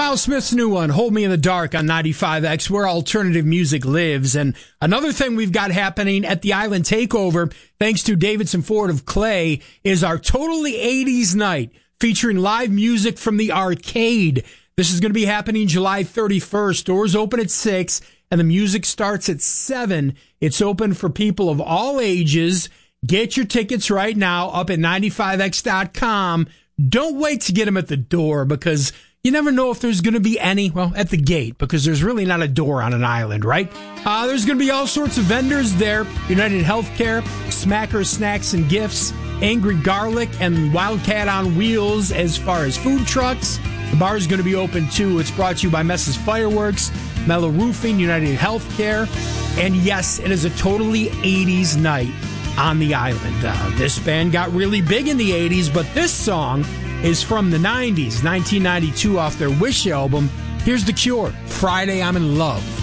Miles Smith's new one, Hold Me in the Dark on 95X, where alternative music lives. And another thing we've got happening at the Island Takeover, thanks to Davidson Ford of Clay, is our Totally 80s night featuring live music from the arcade. This is going to be happening July 31st. Doors open at 6 and the music starts at 7. It's open for people of all ages. Get your tickets right now up at 95x.com. Don't wait to get them at the door because you never know if there's going to be any, well, at the gate, because there's really not a door on an island, right? There's going to be all sorts of vendors there. United Healthcare, Smacker Snacks and Gifts, Angry Garlic, and Wildcat on Wheels as far as food trucks. The bar is going to be open, too. It's brought to you by Mess's Fireworks, Mellow Roofing, United Healthcare, and yes, it is a totally 80s night on the island. This band got really big in the 80s, but this song is from the 90s, 1992, off their Wish album. Here's The Cure, Friday I'm in Love.